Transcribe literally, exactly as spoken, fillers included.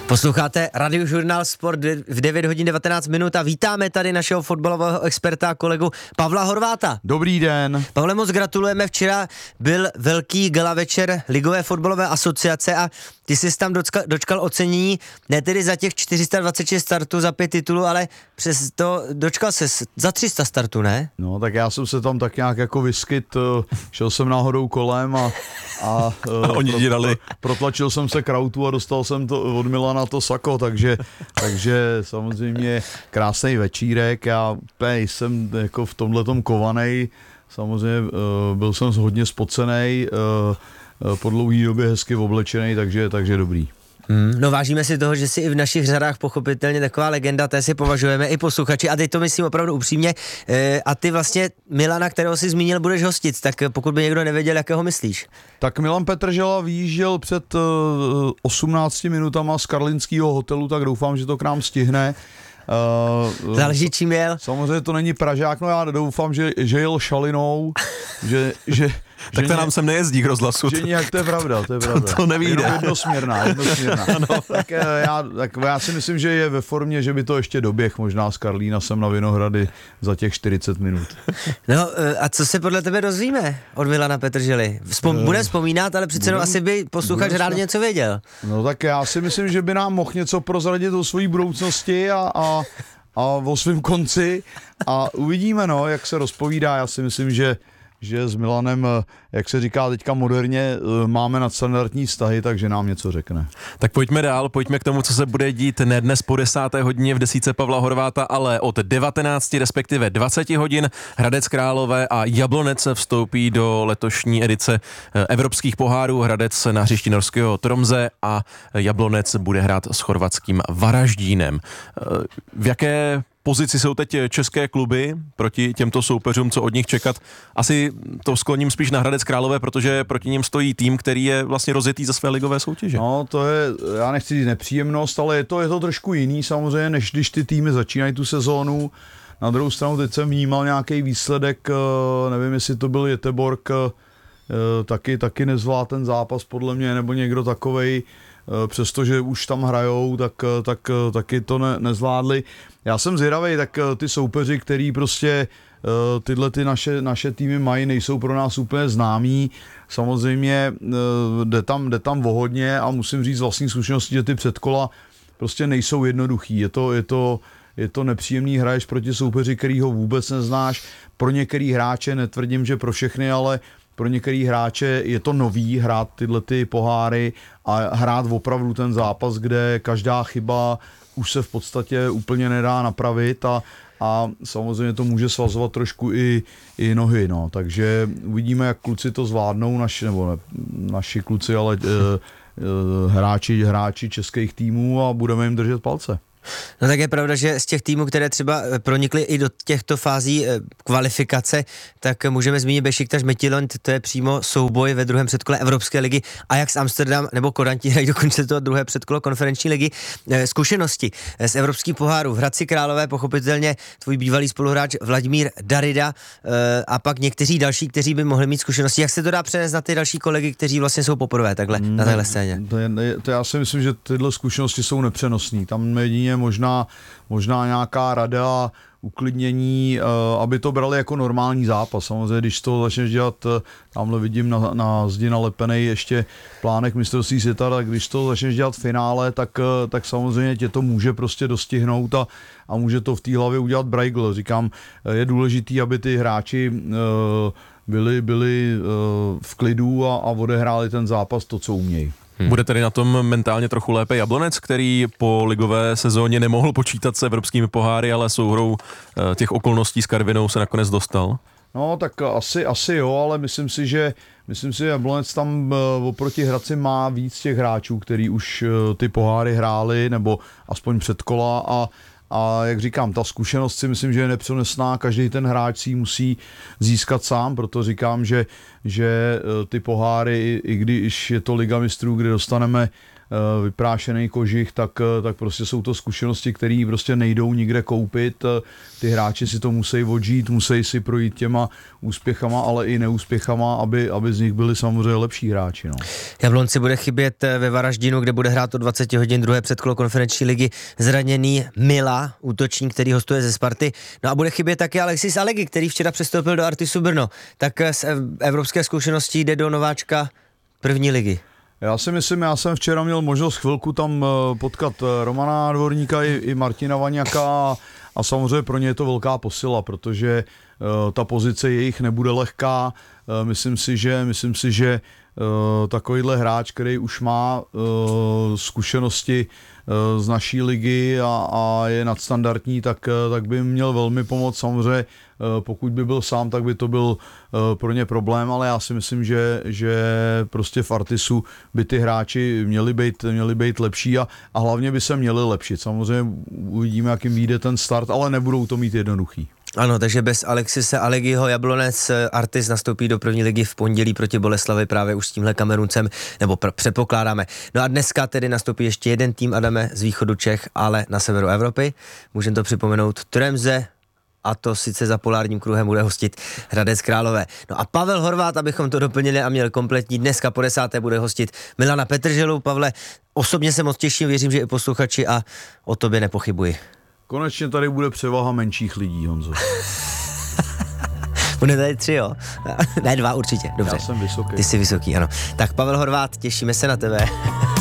Posloucháte Radiožurnál Sport v devět hodin devatenáct minut a vítáme tady našeho fotbalového experta a kolegu Pavla Horváta. Dobrý den. Pavle, moc gratulujeme, včera byl velký gala večer Ligové fotbalové asociace a ty jsi tam dočkal, dočkal ocenění, ne tedy za těch čtyři sta dvacet šest startů za pět titulů, ale přes to dočkal ses za tři sta startů, ne? No, tak já jsem se tam tak nějak jako vyskyt, šel jsem náhodou kolem a, a, a oni pro, dělali. Protlačil jsem se k rautu a dostal jsem to od Milana to sako, takže, takže samozřejmě krásný večírek, já jsem jako v tomhletom kovanej, samozřejmě byl jsem hodně spocenej, po dlouhý době hezky oblečený, takže, takže dobrý. Hmm, no vážíme si toho, že jsi i v našich řadách pochopitelně taková legenda, té si považujeme i posluchači a teď to myslím opravdu upřímně e, a ty vlastně Milana, kterého jsi zmínil, budeš hostit, tak pokud by někdo nevěděl, jakého myslíš. Tak Milan Petržela vyjížděl před uh, osmnácti minutama z karlínského hotelu, tak doufám, že to k nám stihne. Uh, Záleží, čím jel. Samozřejmě to není Pražák, no já doufám, že, že jel šalinou, že... že tak to ně, nám sem nejezdí k rozhlasu. Že nějak, to je pravda, to je pravda. To, to nevíde. Jednosměrná, jednosměrná. tak, já, tak já si myslím, že je ve formě, že by to ještě doběh možná z Karlína sem na Vinohrady za těch čtyřicet minut. No a co se podle tebe dozvíme od Milana Petržely? Vzpom, bude vzpomínat, ale přece jenom asi by posluchač rád něco věděl. No tak já si myslím, že by nám mohl něco prozradit o své budoucnosti a, a, a o svém konci a uvidíme, no, jak se rozpovídá. Já si myslím, že že s Milanem, jak se říká teďka moderně, máme nadstandardní vztahy, takže nám něco řekne. Tak pojďme dál, pojďme k tomu, co se bude dít ne dnes po desáté hodině v desítce Pavla Horváta, ale od devatenácti, respektive dvaceti hodin Hradec Králové a Jablonec vstoupí do letošní edice evropských pohárů. Hradec na hřišti norského Tromze a Jablonec bude hrát s chorvatským Varaždínem. V jaké pozici jsou teď české kluby proti těmto soupeřům, co od nich čekat? Asi to skloním spíš na Hradec Králové, protože proti ním stojí tým, který je vlastně rozjetý ze své ligové soutěže. No, to je, já nechci říct nepříjemnost, ale je to, je to trošku jiný samozřejmě, než když ty týmy začínají tu sezónu. Na druhou stranu teď jsem vnímal nějaký výsledek, nevím, jestli to byl Göteborg, taky, taky nezvládl ten zápas podle mě, nebo někdo takovej, přestože už tam hrajou, tak, tak taky to ne, nezvládli. Já jsem zvědavej, tak ty soupeři, který prostě tyhle ty naše, naše týmy mají, nejsou pro nás úplně známí. Samozřejmě jde tam, jde tam o hodně a musím říct z vlastní zkušenosti, že ty předkola prostě nejsou jednoduchý. Je to, je to, je to nepříjemný, hraješ proti soupeři, který ho vůbec neznáš. Pro některý hráče, netvrdím, že pro všechny, ale pro některý hráče je to nový hrát tyhle ty poháry a hrát opravdu ten zápas, kde každá chyba už se v podstatě úplně nedá napravit a, a samozřejmě to může svazovat trošku i, i nohy, no. Takže uvidíme, jak kluci to zvládnou, naši, nebo ne, naši kluci, ale e, e, hráči, hráči českých týmů a budeme jim držet palce. No tak je pravda, že z těch týmů, které třeba pronikly i do těchto fází kvalifikace, tak můžeme zmínit Bešiktaš Midtjylland, to je přímo souboj ve druhém předkole Evropské ligy, Ajax Amsterdam nebo Kodanti hrají dokonce to druhé předkolo konferenční ligy. Zkušenosti z evropských pohárů v Hradci Králové, pochopitelně tvůj bývalý spoluhráč Vladimír Darida a pak někteří další, kteří by mohli mít zkušenosti. Jak se to dá přenést na ty další kolegy, kteří vlastně jsou poprvé takhle na téhle scéně? To, je, to já si myslím, že tyhle zkušenosti jsou nepřenosné. Tam jedině možná, možná nějaká rada, uklidnění, aby to brali jako normální zápas. Samozřejmě, když to začneš dělat, tamhle vidím na, na zdi nalepenej ještě plánek mistrovství světa, tak když to začneš dělat v finále, tak, tak samozřejmě tě to může prostě dostihnout a, a může to v té hlavě udělat Braigl. Říkám, je důležitý, aby ty hráči byli, byli v klidu a, a odehráli ten zápas to, co umějí. Hmm. Bude tedy na tom mentálně trochu lépe Jablonec, který po ligové sezóně nemohl počítat s evropskými poháry, ale souhrou těch okolností s Karvinou se nakonec dostal? No tak asi, asi jo, ale myslím si, že myslím si, že Jablonec tam oproti Hradci má víc těch hráčů, který už ty poháry hráli, nebo aspoň předkola a A jak říkám, ta zkušenost si myslím, že je nepřenosná, každý ten hráč si musí získat sám, proto říkám, že, že ty poháry, i když je to Liga mistrů, kde dostaneme vyprášený kožich, tak, tak prostě jsou to zkušenosti, které prostě nejdou nikde koupit. Ty hráči si to musí odžít, musí si projít těma úspěchama, ale i neúspěchama, aby, aby z nich byli samozřejmě lepší hráči. No. Jablonci bude chybět ve Varaždinu, kde bude hrát o dvacet hodin druhé předkolo konferenční ligy zraněný Mila, útočník, který hostuje ze Sparty. No a bude chybět taky Alexis Alegi, který včera přestoupil do Artisu Brno. Tak z evropské zkušenosti jde do nováčka první ligy. Já si myslím, já jsem včera měl možnost chvilku tam potkat Romana Dvorníka i, i Martina Vaňaka a samozřejmě pro ně je to velká posila, protože uh, ta pozice jejich nebude lehká. Uh, myslím si, že, myslím si, že uh, takovýhle hráč, který už má uh, zkušenosti uh, z naší ligy a, a je nadstandardní, tak, uh, tak by měl velmi pomoct. Samozřejmě pokud by byl sám, tak by to byl pro ně problém, ale já si myslím, že, že prostě v Artisu by ty hráči měli být, měli být lepší a, a hlavně by se měli lepšit. Samozřejmě uvidíme, jak jim vyjde ten start, ale nebudou to mít jednoduchý. Ano, takže bez Alexise Alegiho Jablonec Artis nastoupí do první ligy v pondělí proti Boleslavi právě už s tímhle Kameruncem, nebo pr- předpokládáme. No a dneska tedy nastoupí ještě jeden tým, Adame, z východu Čech, ale na severu Evropy. Můžeme to připomenout, Tremze, a to sice za polárním kruhem bude hostit Hradec Králové. No a Pavel Horváth, abychom to doplnili a měl kompletní, dneska po desáté bude hostit Milana Petrželu. Pavle, osobně se moc těším, věřím, že i posluchači a o tobě nepochybuji. Konečně tady bude převaha menších lidí, Honzo. Bude tady tři, jo? Ne, dva určitě, dobře. Já jsem vysoký. Ty jsi vysoký, ano. Tak Pavel Horváth, těšíme se na tebe.